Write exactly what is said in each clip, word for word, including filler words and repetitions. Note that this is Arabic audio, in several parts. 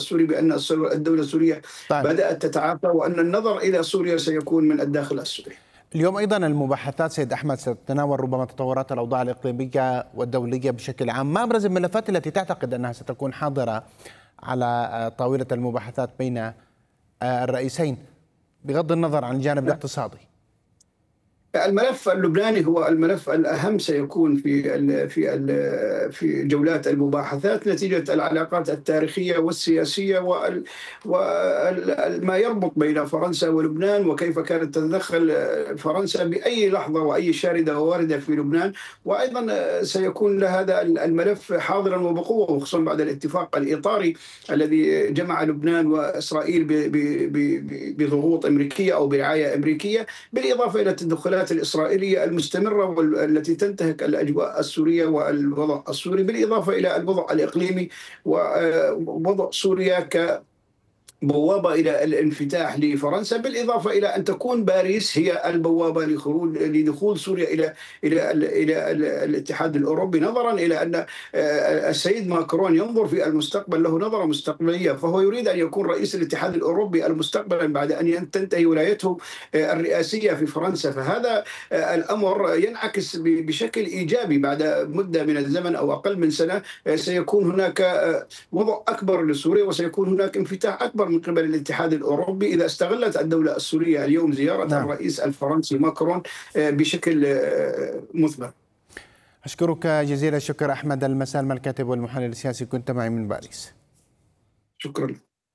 السوري بأن الدولة السورية طيب. بدأت تتعافى، وأن النظر إلى سوريا سيكون من الداخل السوري. اليوم أيضا المباحثات سيد أحمد ستتناول ربما تطورات الأوضاع الإقليمية والدولية بشكل عام. ما أبرز الملفات التي تعتقد أنها ستكون حاضرة على طاولة المباحثات بين الرئيسين بغض النظر عن الجانب الاقتصادي؟ الملف اللبناني هو الملف الأهم سيكون في ال في ال في جولات المباحثات نتيجة العلاقات التاريخية والسياسية وما يربط بين فرنسا ولبنان، وكيف كانت تتدخل فرنسا بأي لحظة وأي شاردة وواردة في لبنان. وأيضا سيكون هذا الملف حاضرا وبقوة، وخصوصا بعد الاتفاق الإطاري الذي جمع لبنان وإسرائيل بضغوط أمريكية أو برعاية أمريكية، بالإضافة إلى التدخلات الإسرائيلية المستمرة والتي تنتهك الأجواء السورية والوضع السوري، بالإضافة إلى الوضع الإقليمي ووضع سوريا ك بوابة إلى الانفتاح لفرنسا، بالإضافة إلى أن تكون باريس هي البوابة لخروج لدخول سوريا إلى إلى إلى الاتحاد الأوروبي، نظرا إلى أن السيد ماكرون ينظر في المستقبل، له نظرة مستقبلية، فهو يريد أن يكون رئيس الاتحاد الأوروبي المستقبلا بعد أن تنتهي ولايته الرئاسية في فرنسا. فهذا الأمر ينعكس بشكل إيجابي بعد مدة من الزمن أو أقل من سنة، سيكون هناك وضع أكبر لسوريا وسيكون هناك انفتاح أكبر من قبل الاتحاد الأوروبي إذا استغلت الدولة السورية اليوم زيارة نعم. الرئيس الفرنسي ماكرون بشكل مثمر. أشكرك جزيل الشكر أحمد المسالم الكاتب والمحلل السياسي، كنت معي من باريس. شكرا.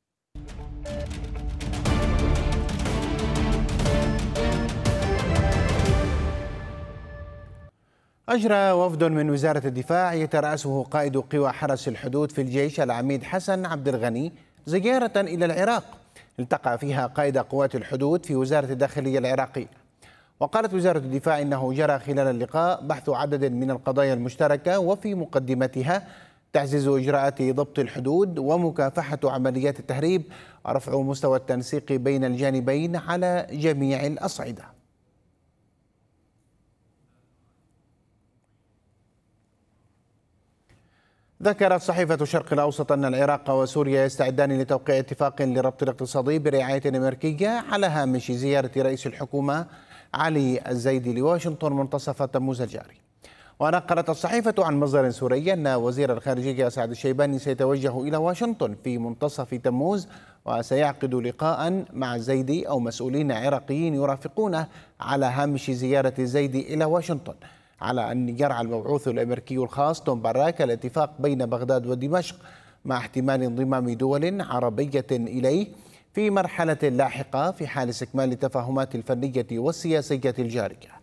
أجرى وفد من وزارة الدفاع يترأسه قائد قوى حرس الحدود في الجيش العميد حسن عبد الغني زيارة إلى العراق، التقى فيها قائد قوات الحدود في وزارة الداخلية العراقية. وقالت وزارة الدفاع إنه جرى خلال اللقاء بحث عدد من القضايا المشتركة، وفي مقدمتها تعزيز إجراءات ضبط الحدود ومكافحة عمليات التهريب ورفع مستوى التنسيق بين الجانبين على جميع الأصعدة. ذكرت صحيفة شرق الأوسط أن العراق وسوريا يستعدان لتوقيع اتفاق للربط الاقتصادي برعاية أمريكية على هامش زيارة رئيس الحكومة علي الزيدي لواشنطن منتصف تموز الجاري. ونقلت الصحيفة عن مصدر سوري أن وزير الخارجية سعد الشيباني سيتوجه إلى واشنطن في منتصف تموز، وسيعقد لقاء مع الزيدي أو مسؤولين عراقيين يرافقونه على هامش زيارة الزيدي إلى واشنطن، على أن يرعى المبعوث الأمريكي الخاص توم باراك الاتفاق بين بغداد ودمشق مع احتمال انضمام دول عربية إليه في مرحلة لاحقة في حال استكمال التفاهمات الفنية والسياسية الجارية.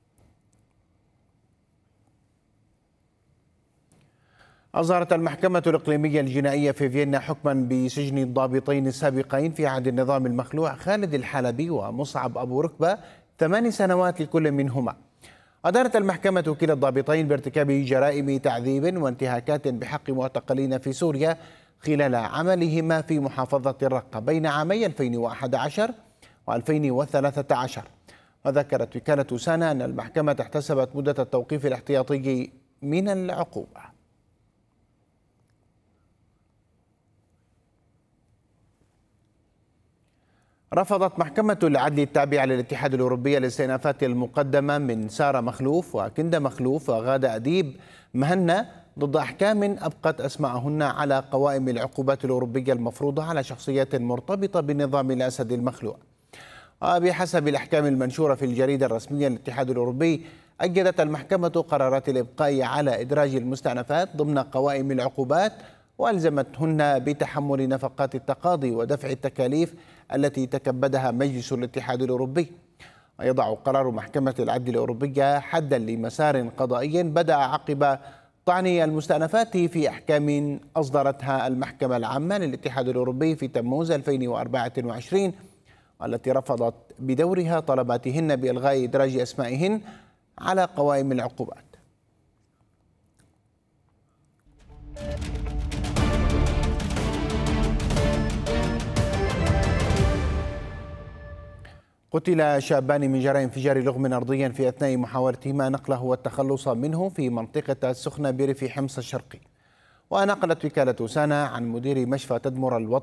أصدرت المحكمة الإقليمية الجنائية في فيينا حكما بسجن الضابطين السابقين في عهد النظام المخلوع خالد الحلبي ومصعب أبو ركبة ثمان سنوات لكل منهما. أدانت المحكمة كلا الضابطين بارتكاب جرائم تعذيب وانتهاكات بحق معتقلين في سوريا خلال عملهما في محافظة الرقة بين عامي ألفين وأحد عشر وألفين وثلاثة عشر. وذكرت وكالة سانا أن المحكمة احتسبت مدة التوقيف الاحتياطي من العقوبة. رفضت محكمة العدل التابعة للاتحاد الأوروبي الاستئنافات المقدمة من سارة مخلوف وكندا مخلوف وغادة أديب مهنا ضد أحكام أبقت أسماءهن على قوائم العقوبات الأوروبية المفروضة على شخصيات مرتبطة بالنظام الأسد المخلوع. وبحسب الأحكام المنشورة في الجريدة الرسمية للاتحاد الأوروبي، أجدت المحكمة قرارات الإبقاء على إدراج المستأنفات ضمن قوائم العقوبات، وألزمتهن بتحمل نفقات التقاضي ودفع التكاليف التي تكبدها مجلس الاتحاد الأوروبي. ويضع قرار محكمة العدل الأوروبية حدا لمسار قضائي بدأ عقب طعن المستأنفات في أحكام أصدرتها المحكمة العامة للاتحاد الأوروبي في تموز ألفين وأربعة وعشرين، والتي رفضت بدورها طلباتهن بإلغاء إدراج أسمائهن على قوائم العقوبات. قتل شابان من جراء انفجار لغم أرضي في أثناء محاولتهما نقله والتخلص منه في منطقة السخنة بريف حمص الشرقي. ونقلت وكالة سانا عن مدير مشفى تدمر الوطن